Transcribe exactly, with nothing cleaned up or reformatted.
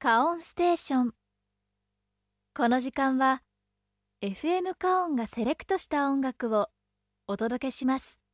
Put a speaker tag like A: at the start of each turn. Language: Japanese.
A: カオンステーション。この時間は エフエム カオンがセレクトした音楽をお届けします。